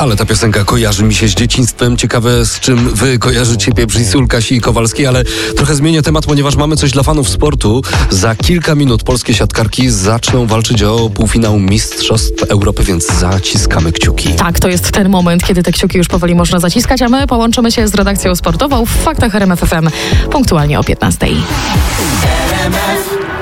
Ale ta piosenka kojarzy mi się z dzieciństwem. Ciekawe, z czym wy kojarzycie Pieprz i sól Kasi Kowalskiej, ale trochę zmienię temat, ponieważ mamy coś dla fanów sportu. Za kilka minut polskie siatkarki zaczną walczyć o półfinał Mistrzostw Europy, więc zaciskamy kciuki. Tak, to jest ten moment, kiedy te kciuki już powoli można zaciskać, a my połączymy się z redakcją sportową w Faktach RMF FM punktualnie o 15:00.